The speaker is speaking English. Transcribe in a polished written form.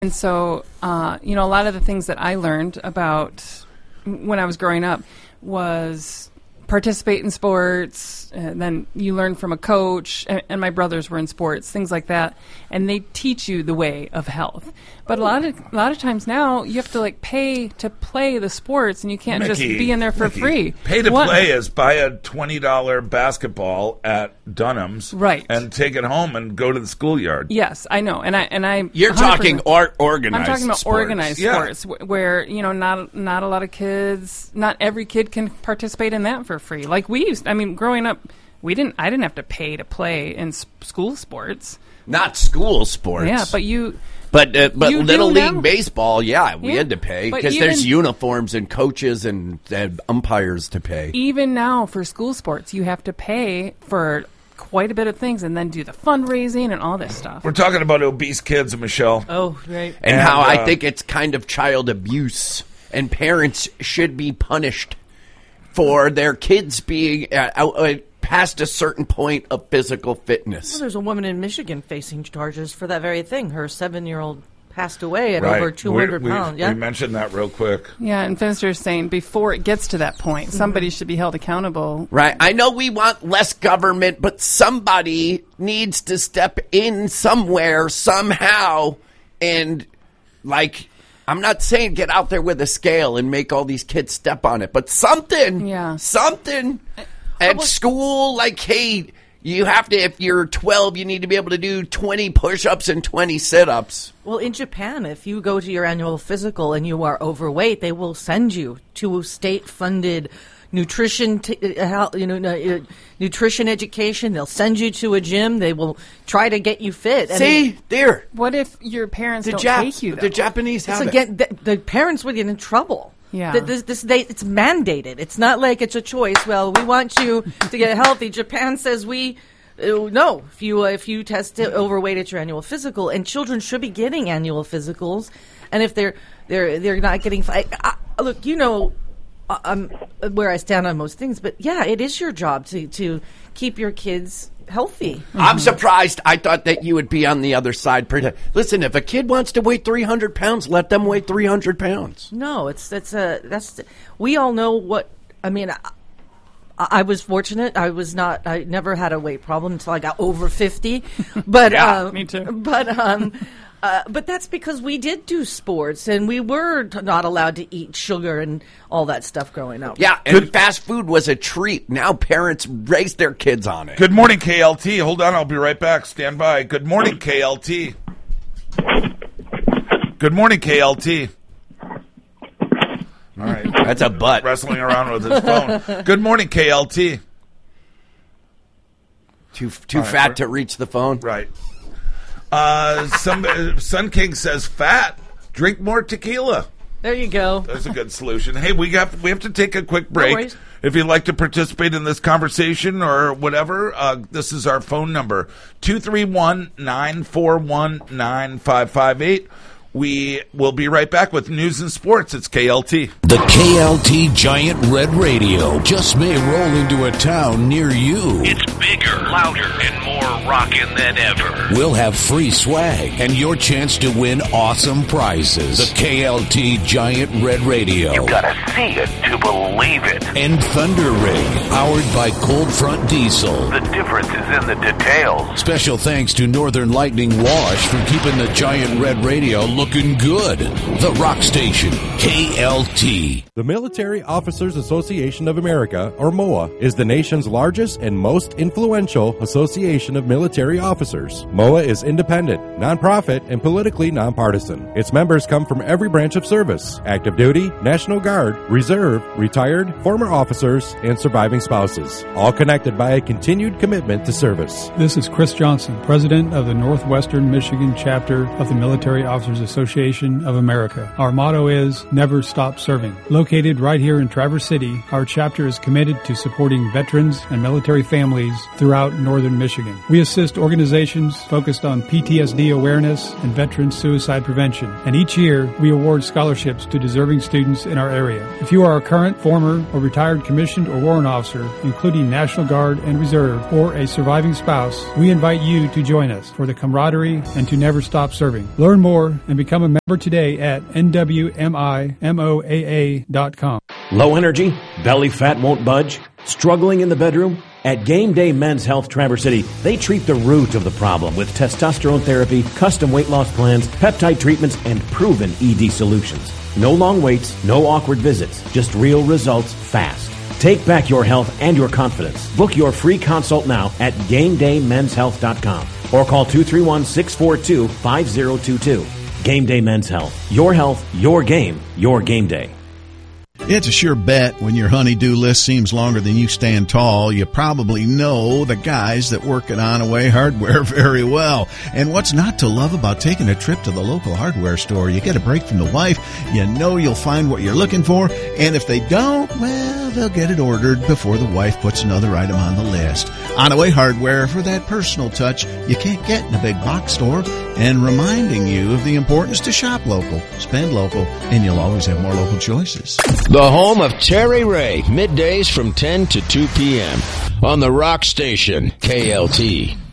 And so, a lot of the things that I learned about when I was growing up was participate in sports, and then you learn from a coach, and my brothers were in sports, things like that, and they teach you the way of health. But a lot of times now, you have to pay to play the sports, and you can't just be in there for free. Pay to play is buy a $20 basketball at Dunham's, right, and take it home and go to the schoolyard. Yes, I know, and I. You're talking organized. I'm talking about sports. Organized sports, where not a lot of kids, not every kid can participate in that for free. Like we used. I mean, growing up, I didn't have to pay to play in school sports. Not school sports. Yeah, but you. But Little League Baseball, we had to pay because there's uniforms and coaches and umpires to pay. Even now for school sports, you have to pay for quite a bit of things and then do the fundraising and all this stuff. We're talking about obese kids, Michelle. Oh, right. And how I think it's kind of child abuse, and parents should be punished for their kids being past a certain point of physical fitness. Well, there's a woman in Michigan facing charges for that very thing. Her 7-year-old passed away at over 200 pounds. We mentioned that real quick. Yeah, and Finster's saying before it gets to that point, somebody should be held accountable. Right. I know we want less government, but somebody needs to step in somewhere, somehow, and I'm not saying get out there with a scale and make all these kids step on it, but something. At school, hey, you have to, if you're 12, you need to be able to do 20 push-ups and 20 sit-ups. Well, in Japan, if you go to your annual physical and you are overweight, they will send you to state-funded nutrition nutrition education. They'll send you to a gym. They will try to get you fit. There. What if your parents don't take you, though? The Japanese have the parents would get in trouble. Yeah. It's mandated. It's not like it's a choice. Well, we want you to get healthy. Japan says no. If you test overweight at your annual physical, and children should be getting annual physicals, and if they're not getting, look, where I stand on most things, but yeah, it is your job to keep your kids healthy. I'm surprised. I thought that you would be on the other side. Listen, if a kid wants to weigh 300 pounds, let them weigh 300 pounds. No, we all know what, I mean, I was fortunate. I never had a weight problem until I got over 50. But yeah, me too. But that's because we did do sports, and we were not allowed to eat sugar and all that stuff growing up. Yeah, and fast food was a treat. Now parents raise their kids on it. Good morning, KLT. Hold on, I'll be right back. Stand by. Good morning, KLT. Good morning, KLT. All right. That's a butt. Wrestling around with his phone. Good morning, KLT. Too fat to reach the phone? Right. Sun King says, fat, drink more tequila. There you go. That's a good solution. Hey, we have to take a quick break. No worries. If you'd like to participate in this conversation or whatever, this is our phone number, 231-941-9558. We will be right back with news and sports. It's KLT. The KLT Giant Red Radio just may roll into a town near you. It's bigger, louder, and more rockin' than ever. We'll have free swag and your chance to win awesome prizes. The KLT Giant Red Radio. You gotta see it to believe it. And Thunder Rig, powered by Cold Front Diesel. The difference is in the details. Special thanks to Northern Lightning Wash for keeping the Giant Red Radio looking good. The Rock Station, KLT. The Military Officers Association of America, or MOA, is the nation's largest and most influential association of military officers. MOA is independent, nonprofit, and politically nonpartisan. Its members come from every branch of service: active duty, National Guard, Reserve, retired, former officers, and surviving spouses, all connected by a continued commitment to service. This is Chris Johnson, President of the Northwestern Michigan chapter of the Military Officers Association of America. Our motto is never stop serving. Located right here in Traverse City, our chapter is committed to supporting veterans and military families throughout northern Michigan. We assist organizations focused on PTSD awareness and veteran suicide prevention, and each year we award scholarships to deserving students in our area. If you are a current, former, or retired commissioned or warrant officer, including National Guard and Reserve, or a surviving spouse, we invite you to join us for the camaraderie and to never stop serving. Learn more and become Become a member today at nwmimoaa.com. Low energy? Belly fat won't budge? Struggling in the bedroom? At Game Day Men's Health Traverse City, they treat the root of the problem with testosterone therapy, custom weight loss plans, peptide treatments, and proven ED solutions. No long waits, no awkward visits, just real results fast. Take back your health and your confidence. Book your free consult now at GameDayMen'sHealth.com or call 231-642-5022. Game Day Men's Health. Your health, your game, your game day. It's a sure bet when your honey-do list seems longer than you stand tall. You probably know the guys that work at On-A-Way Hardware very well. And what's not to love about taking a trip to the local hardware store? You get a break from the wife. You know you'll find what you're looking for. And if they don't, well, they'll get it ordered before the wife puts another item on the list. On-A-Way Hardware for that personal touch you can't get in a big box store. And reminding you of the importance to shop local, spend local, and you'll always have more local choices. The home of Terry Ray, middays from 10 to 2 p.m. on the Rock Station, KLT.